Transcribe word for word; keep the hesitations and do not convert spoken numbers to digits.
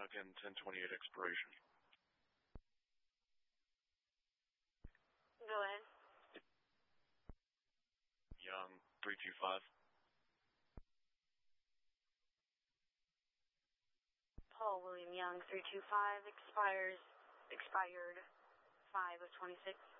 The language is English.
again, ten twenty-eight expiration. Go ahead. Young, three two five. Paul William Young, three two five, expires, expired five of twenty-six.